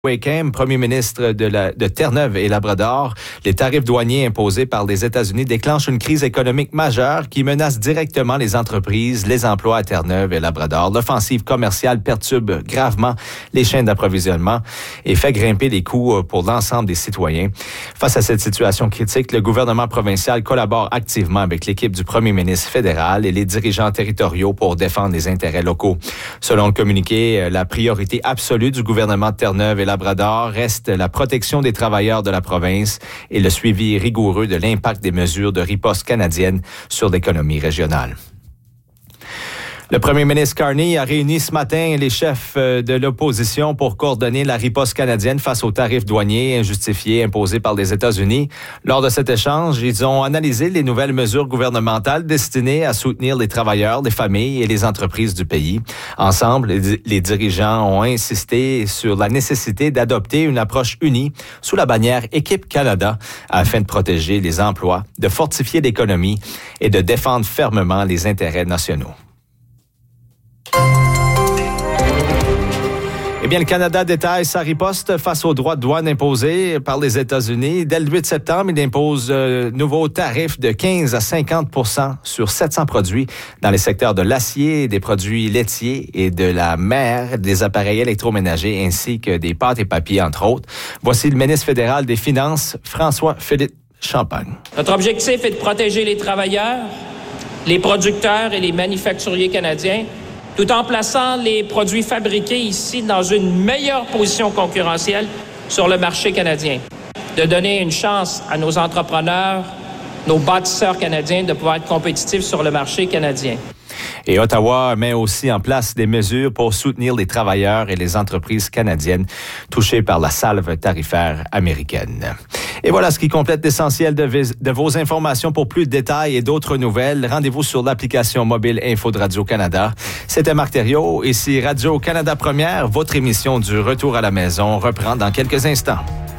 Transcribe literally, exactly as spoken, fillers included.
Wakeham, premier ministre de, la, de Terre-Neuve et Labrador, les tarifs douaniers imposés par les États-Unis déclenchent une crise économique majeure qui menace directement les entreprises, les emplois à Terre-Neuve et Labrador. L'offensive commerciale perturbe gravement les chaînes d'approvisionnement et fait grimper les coûts pour l'ensemble des citoyens. Face à cette situation critique, le gouvernement provincial collabore activement avec l'équipe du premier ministre fédéral et les dirigeants territoriaux pour défendre les intérêts locaux. Selon le communiqué, la priorité absolue du gouvernement de Terre-Neuve et Labrador reste la protection des travailleurs de la province et le suivi rigoureux de l'impact des mesures de riposte canadienne sur l'économie régionale. Le premier ministre Carney a réuni ce matin les chefs de l'opposition pour coordonner la riposte canadienne face aux tarifs douaniers injustifiés imposés par les États-Unis. Lors de cet échange, ils ont analysé les nouvelles mesures gouvernementales destinées à soutenir les travailleurs, les familles et les entreprises du pays. Ensemble, les dirigeants ont insisté sur la nécessité d'adopter une approche unie sous la bannière Équipe Canada afin de protéger les emplois, de fortifier l'économie et de défendre fermement les intérêts nationaux. Eh bien, le Canada détaille sa riposte face aux droits de douane imposés par les États-Unis. Dès le huit septembre, il impose euh, nouveaux tarifs de quinze à cinquante pour cent sur sept cents produits dans les secteurs de l'acier, des produits laitiers et de la mer, des appareils électroménagers ainsi que des pâtes et papiers, entre autres. Voici le ministre fédéral des Finances, François-Philippe Champagne. Notre objectif est de protéger les travailleurs, les producteurs et les manufacturiers canadiens, tout en plaçant les produits fabriqués ici dans une meilleure position concurrentielle sur le marché canadien. De donner une chance à nos entrepreneurs, nos bâtisseurs canadiens de pouvoir être compétitifs sur le marché canadien. Et Ottawa met aussi en place des mesures pour soutenir les travailleurs et les entreprises canadiennes touchées par la salve tarifaire américaine. Et voilà ce qui complète l'essentiel de, vis- de vos informations. Pour plus de détails et d'autres nouvelles, rendez-vous sur l'application mobile Info de Radio-Canada. C'était Marc Thériault. Ici Radio-Canada Première. Votre émission du Retour à la maison reprend dans quelques instants.